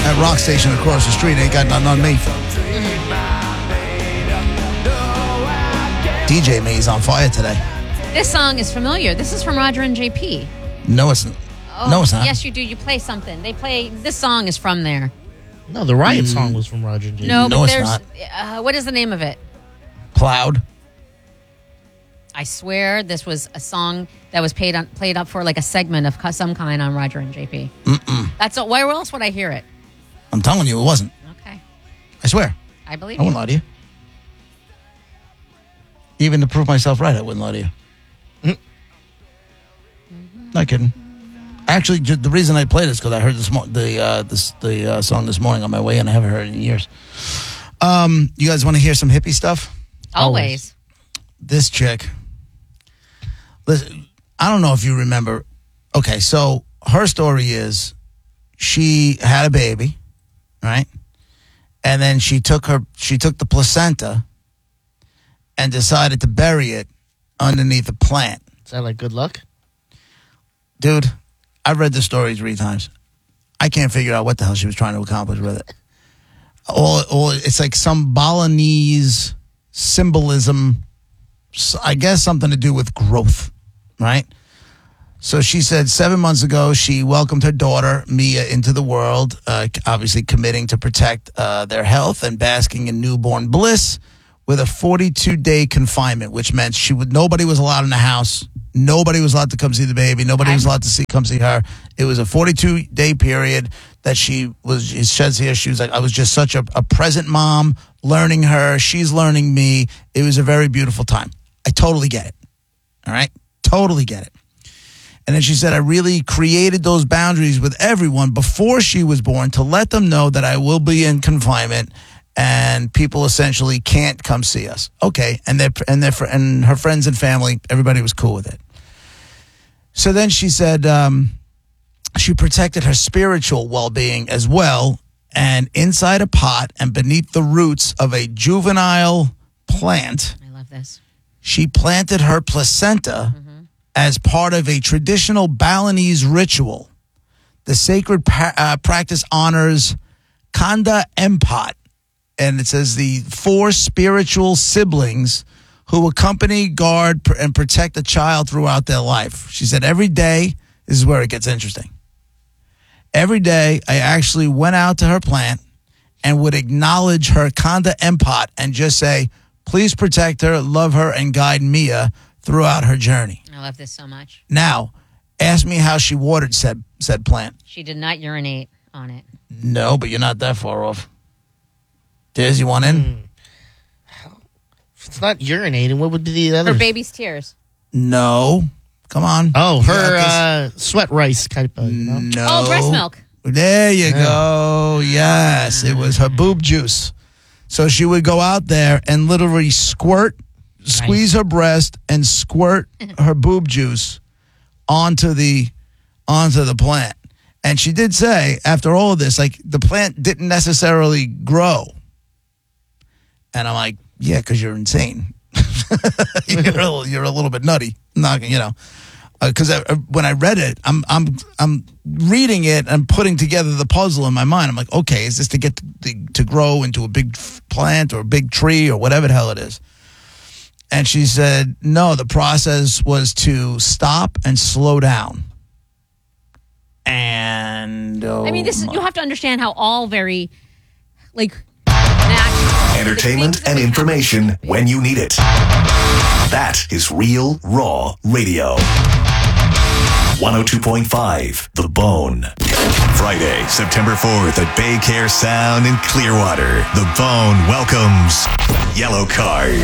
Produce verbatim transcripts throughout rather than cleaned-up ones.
that rock station across the street ain't got nothing on me. D J May's on fire today. This song is familiar. This is from Roger and J P. No, it's not. Oh, no, it's not. Yes, you do. You play something. They play. This song is from there. No, the Riot mm. song was from Roger and J P. No, no but it's there's. not. Uh, what is the name of it? Plowed. I swear this was a song that was paid on, played up for like a segment of some kind on Roger and J P. Mm-mm. That's a, where else would I hear it? I'm telling you, it wasn't. Okay. I swear. I believe I you. wouldn't lie to you. Even to prove myself right, I wouldn't lie to you. Mm-hmm. Not kidding. Actually, just the reason I played it is because I heard this mo- the uh, this the uh, song this morning on my way, and I haven't heard it in years. Um, you guys want to hear some hippie stuff? Always. This chick. Listen, I don't know if you remember. Okay, so her story is she had a baby, right? And then she took her she took the placenta and decided to bury it underneath a plant. Is that like good luck? Dude, I've read the story three times. I can't figure out what the hell she was trying to accomplish with it. All, all, it's like some Balinese symbolism, I guess something to do with growth, right? So she said seven months ago, she welcomed her daughter, Mia, into the world, uh, obviously committing to protect uh, their health and basking in newborn bliss with a forty-two day confinement, which meant she would nobody was allowed in the house. Nobody was allowed to come see the baby. Nobody was allowed to see come see her. It was a forty-two day period that she was, it says here, she was like, I was just such a, a present mom, learning her. She's learning me. It was a very beautiful time. I totally get it. All right? Totally get it. And then she said, I really created those boundaries with everyone before she was born to let them know that I will be in confinement and people essentially can't come see us. Okay. And their and their and her friends and family, everybody was cool with it. So then she said um, she protected her spiritual well-being as well. And inside a pot and beneath the roots of a juvenile plant, I love this. She planted her placenta mm-hmm. as part of a traditional Balinese ritual. The sacred pa- uh, practice honors Kanda Empat. And it says the four spiritual siblings who accompany, guard, pr- and protect the child throughout their life. She said, every day, this is where it gets interesting. Every day, I actually went out to her plant and would acknowledge her Kanda Empat and just say, please protect her, love her, and guide Mia throughout her journey. I love this so much. Now, ask me how she watered said, said plant. She did not urinate on it. No, but you're not that far off. Diz, you want in? Mm. If it's not urinating, what would be the other? Her baby's tears. No. Come on. Oh, her uh, sweat rice type of. No. no. Oh, breast milk. There you yeah. go. Yes, it was her boob juice. So she would go out there and literally squirt, squeeze nice. her breast, and squirt her boob juice onto the onto the plant. And she did say, after all of this, like the plant didn't necessarily grow. And I'm like, yeah, because you're insane. you're, a, you're a little bit nutty. Not, you know, because uh, when I read it, I'm I'm I'm reading it and putting together the puzzle in my mind. I'm like, okay, is this to get to, to grow into a big plant or a big tree or whatever the hell it is? And she said, no, the process was to stop and slow down. And oh I mean, this is, you have to understand how all very like. Entertainment and information when you need it. That is Real Raw Radio. one oh two point five The Bone. Friday, September fourth at Bay Care Sound in Clearwater. The Bone welcomes Yellow Card.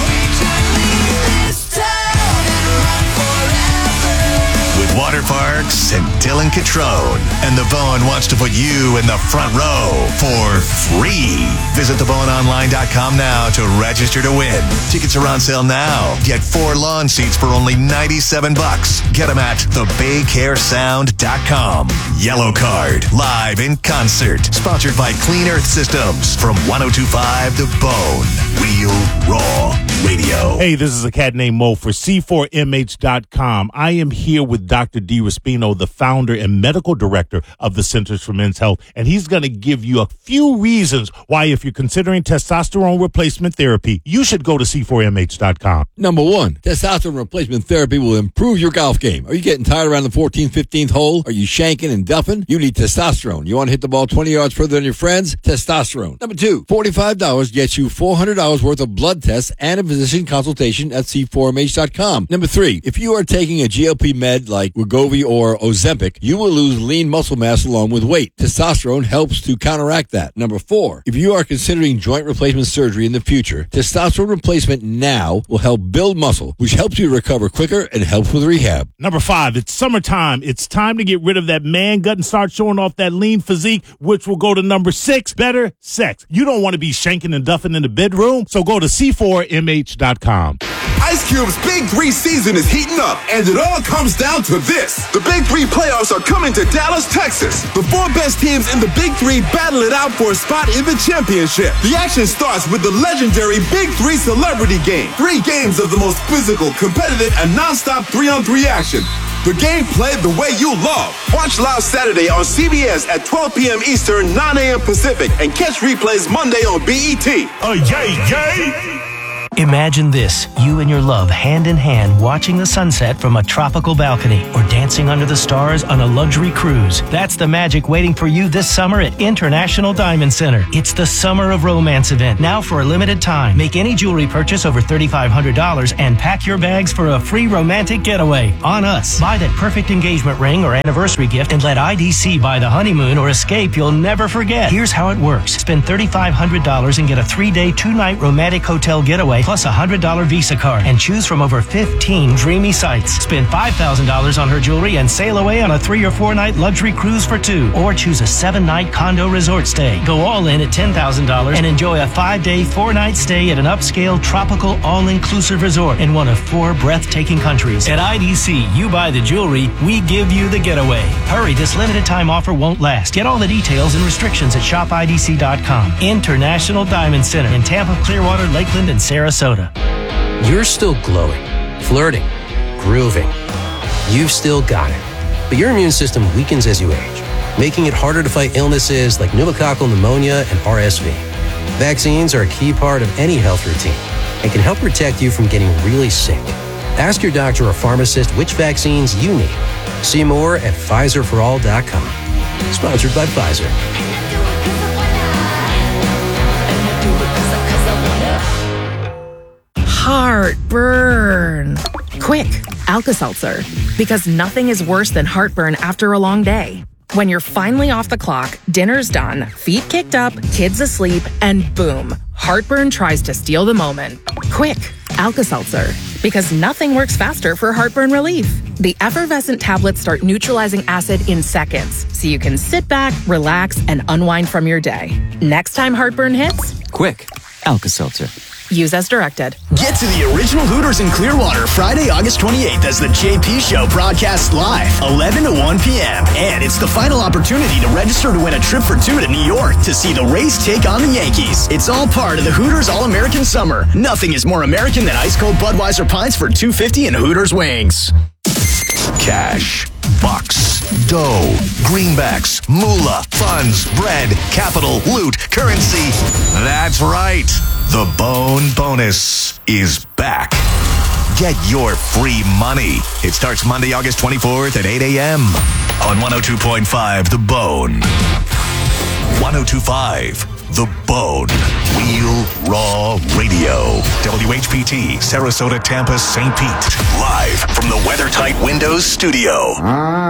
With Water Parks and Dylan Catrone. And The Bone wants to put you in the front row for free. Visit the bone online dot com now to register to win. Tickets are on sale now. Get four lawn seats for only ninety-seven bucks. Get them at the bay care sound dot com. Yellow Card, live in concert. Sponsored by Clean Earth Systems from one oh two point five The Bone. Real Raw Radio. Hey, this is a cat named Mo for C four M H dot com. I am here with Doctor D. Raspino, the founder and medical director of the Centers for Men's Health, and he's going to give you a few reasons why, if you're considering testosterone replacement therapy, you should go to C four M H dot com. Number one, testosterone replacement therapy will improve your golf game. Are you getting tired around the fourteenth, fifteenth hole? Are you shanking and duffing? You need testosterone. You want to hit the ball twenty yards further than your friends? Testosterone. Number two, forty-five dollars gets you four hundred dollars worth of blood tests and a physician consultation at C four M H dot com. Number three, if you are taking a G L P med like Wegovy or Ozempic, you will lose lean muscle mass along with weight. Testosterone helps to counteract that. Number four, if you are considering joint replacement surgery in the future, testosterone replacement now will help build muscle, which helps you recover quicker and helps with rehab. Number five, it's summertime. It's time to get rid of that man gut and start showing off that lean physique, which will go to number six, better sex. You don't want to be shanking and duffing in the bedroom, so go to C four M H dot com. Ice Cube's Big Three season is heating up, and it all comes down to this. The Big Three playoffs are coming to Dallas, Texas. The four best teams in the Big Three battle it out for a spot in the championship. The action starts with the legendary Big Three Celebrity Game. Three games of the most physical, competitive, and non-stop three-on-three action. The game played the way you love. Watch live Saturday on C B S at twelve p.m. Eastern, nine a.m. Pacific, and catch replays Monday on B E T. Oh, yay, yay! Imagine this, you and your love hand in hand watching the sunset from a tropical balcony or dancing under the stars on a luxury cruise. That's the magic waiting for you this summer at International Diamond Center. It's the Summer of Romance event, now for a limited time. Make any jewelry purchase over three thousand five hundred dollars and pack your bags for a free romantic getaway on us. Buy that perfect engagement ring or anniversary gift and let I D C buy the honeymoon or escape you'll never forget. Here's how it works. Spend three thousand five hundred dollars and get a three-day, two-night romantic hotel getaway plus a one hundred dollars Visa card and choose from over fifteen dreamy sites. Spend five thousand dollars on her jewelry and sail away on a three or four night luxury cruise for two. Or choose a seven night condo resort stay. Go all in at ten thousand dollars and enjoy a five day, four night stay at an upscale, tropical, all-inclusive resort in one of four breathtaking countries. At I D C, you buy the jewelry, we give you the getaway. Hurry, this limited time offer won't last. Get all the details and restrictions at shop I D C dot com. International Diamond Center in Tampa, Clearwater, Lakeland, and Sarasota. You're still glowing, flirting, grooving. You've still got it. But your immune system weakens as you age, making it harder to fight illnesses like pneumococcal pneumonia and R S V. Vaccines are a key part of any health routine and can help protect you from getting really sick. Ask your doctor or pharmacist which vaccines you need. See more at Pfizer for all dot com. Sponsored by Pfizer. Heartburn. Quick, Alka-Seltzer. Because nothing is worse than heartburn after a long day. When you're finally off the clock, dinner's done, feet kicked up, kids asleep, and boom, heartburn tries to steal the moment. Quick, Alka-Seltzer. Because nothing works faster for heartburn relief. The effervescent tablets start neutralizing acid in seconds, so you can sit back, relax, and unwind from your day. Next time heartburn hits, quick, Alka-Seltzer. Use as directed. Get to the original Hooters in Clearwater Friday, August twenty-eighth as the J P Show broadcasts live, eleven to one p.m. And it's the final opportunity to register to win a trip for two to New York to see the Rays take on the Yankees. It's all part of the Hooters All-American Summer. Nothing is more American than ice-cold Budweiser pints for two dollars and fifty cents and Hooters wings. Cash, bucks, dough, greenbacks, moolah, funds, bread, capital, loot, currency. That's right. The Bone Bonus is back. Get your free money. It starts Monday, August twenty-fourth at eight a.m. on one oh two point five The Bone. one oh two point five The Bone. Real Raw Radio. W H P T, Sarasota, Tampa, Saint Pete. Live from the WeatherTight Windows studio.